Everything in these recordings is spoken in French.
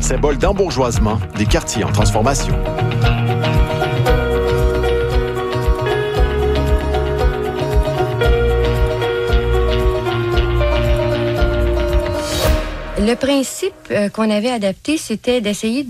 symbole d'embourgeoisement des quartiers en transformation. Le principe qu'on avait adapté, c'était d'essayer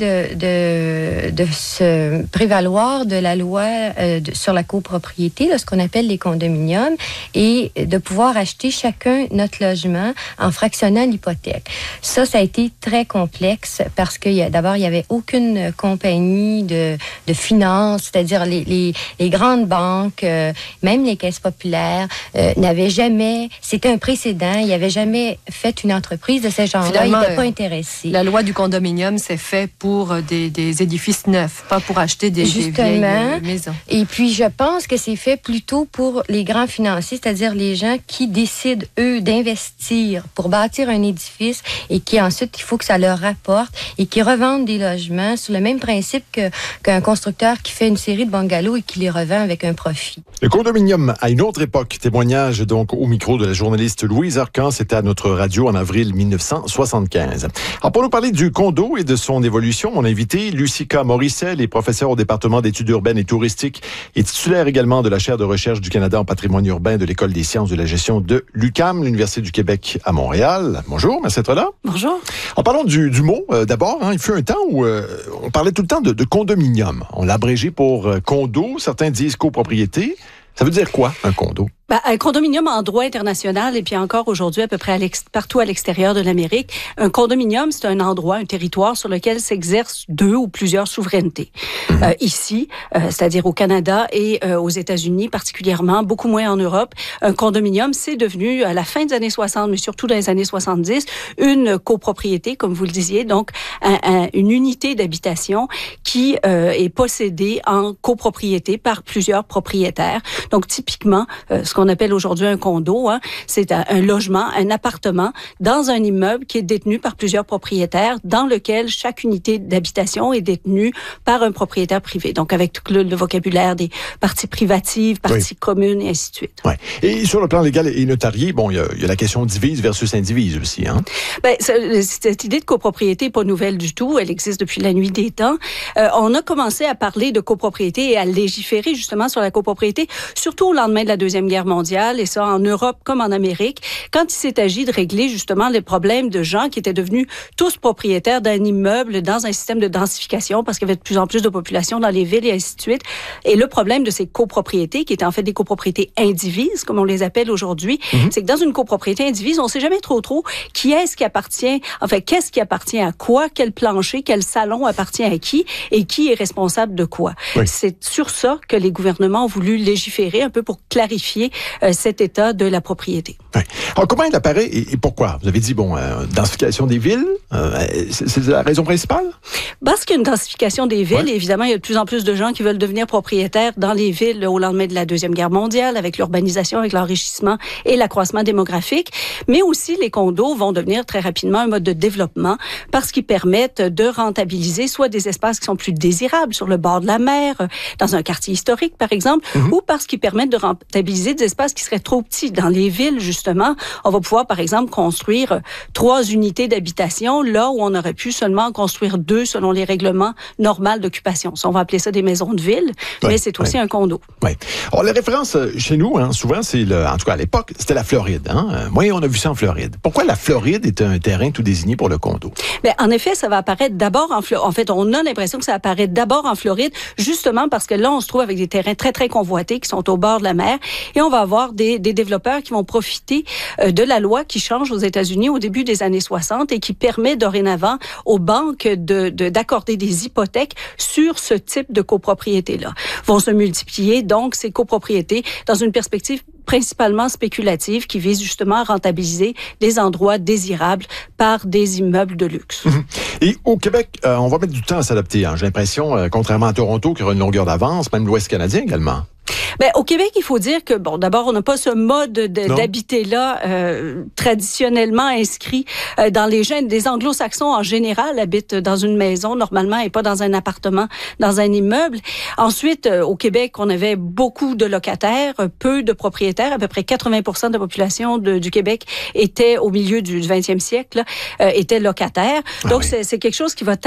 de se prévaloir de la loi sur la copropriété, ce qu'on appelle les condominiums, et de pouvoir acheter chacun notre logement en fractionnant l'hypothèque. Ça a été très complexe parce que d'abord, il n'y avait aucune compagnie de finance, c'est-à-dire les grandes banques, même les caisses populaires, n'avaient jamais, c'était un précédent, il n'y avait jamais fait une entreprise de ce genre-là. Ils n'étaient pas intéressés. La loi du condominium, c'est fait pour des édifices neufs, pas pour acheter des vieilles maisons. Et puis, je pense que c'est fait plutôt pour les grands financiers, c'est-à-dire les gens qui décident, eux, d'investir pour bâtir un édifice et qui, ensuite, il faut que ça leur rapporte et qui revendent des logements sur le même principe qu'un constructeur qui fait une série de bungalows et qui les revend avec un profit. Le condominium à une autre époque. Témoignage donc au micro de la journaliste Louise Arcan. C'était à notre radio en avril 1975. Alors, pour nous parler du condo et de son évolution, mon invité, Lucica Morisset, est professeure au département d'études urbaines et touristiques et titulaire également de la chaire de recherche du Canada en patrimoine urbain de l'École des sciences de la gestion de l'UQAM, l'Université du Québec à Montréal. Bonjour, merci d'être là. Bonjour. En parlant du mot, d'abord, il fut un temps où on parlait tout le temps de condominium. On l'a abrégé pour condo, certains disent copropriété. Ça veut dire quoi, un condo? Un condominium en droit international, et puis encore aujourd'hui à peu près partout à l'extérieur de l'Amérique, un condominium, c'est un endroit, un territoire sur lequel s'exercent deux ou plusieurs souverainetés. Ici, c'est-à-dire au Canada et aux États-Unis particulièrement, beaucoup moins en Europe, un condominium, c'est devenu à la fin des années 60, mais surtout dans les années 70, une copropriété, comme vous le disiez, donc une unité d'habitation qui est possédée en copropriété par plusieurs propriétaires. Donc typiquement, ce qu'on appelle aujourd'hui un condo, c'est un logement, un appartement dans un immeuble qui est détenu par plusieurs propriétaires, dans lequel chaque unité d'habitation est détenue par un propriétaire privé. Donc avec tout le vocabulaire des parties privatives, parties communes et ainsi de suite. Ouais. Et sur le plan légal et notarié, bon, il y a la question divise versus indivise aussi, hein? Cette idée de copropriété n'est pas nouvelle du tout. Elle existe depuis la nuit des temps. On a commencé à parler de copropriété et à légiférer justement sur la copropriété, surtout au lendemain de la Deuxième Guerre mondiale, et ça en Europe comme en Amérique, quand il s'est agi de régler justement les problèmes de gens qui étaient devenus tous propriétaires d'un immeuble dans un système de densification parce qu'il y avait de plus en plus de population dans les villes et ainsi de suite. Et le problème de ces copropriétés, qui étaient en fait des copropriétés indivises, comme on les appelle aujourd'hui, c'est que dans une copropriété indivise, on ne sait jamais trop qu'est-ce qui appartient à quoi, quel plancher, quel salon appartient à qui et qui est responsable de quoi. Oui. C'est sur ça que les gouvernements ont voulu légiférer un peu pour clarifier cet état de la propriété. Oui. Alors, comment il apparaît et pourquoi? Vous avez dit, densification des villes, c'est la raison principale? Parce qu'il y a une densification des villes, et évidemment, il y a de plus en plus de gens qui veulent devenir propriétaires dans les villes au lendemain de la Deuxième Guerre mondiale, avec l'urbanisation, avec l'enrichissement et l'accroissement démographique. Mais aussi, les condos vont devenir très rapidement un mode de développement parce qu'ils permettent de rentabiliser soit des espaces qui sont plus désirables sur le bord de la mer, dans un quartier historique, par exemple, ou parce qu'ils permettent de rentabiliser des espaces qui seraient trop petits. Dans les villes, justement, on va pouvoir, par exemple, construire 3 unités d'habitation là où on aurait pu seulement construire 2 selon les règlements normaux d'occupation. On va appeler ça des maisons de ville, mais c'est aussi un condo. Oui. Alors, les références chez nous, souvent, en tout cas à l'époque, c'était la Floride. Oui, on a vu ça en Floride. Pourquoi la Floride est un terrain tout désigné pour le condo? En effet, ça va apparaître d'abord en Floride. En fait, on a l'impression que ça apparaît d'abord en Floride, justement parce que là, on se trouve avec des terrains très, très convoités qui sont au bord de la mer, et on va avoir des développeurs qui vont profiter de la loi qui change aux États-Unis au début des années 60 et qui permet dorénavant aux banques d'accorder des hypothèques sur ce type de copropriété-là. Vont se multiplier donc ces copropriétés dans une perspective principalement spéculative qui vise justement à rentabiliser des endroits désirables par des immeubles de luxe. Et au Québec, on va mettre du temps à s'adapter. J'ai l'impression, contrairement à Toronto, qui aura une longueur d'avance, même l'Ouest canadien également. Au Québec, il faut dire que, d'abord, on n'a pas ce mode d'habiter-là traditionnellement inscrit dans les gens. Les anglo-saxons, en général, habitent dans une maison, normalement, et pas dans un appartement, dans un immeuble. Ensuite, au Québec, on avait beaucoup de locataires, peu de propriétaires. À peu près 80% de la population du Québec était, au milieu du 20e siècle, était locataire. Donc, c'est quelque chose qui va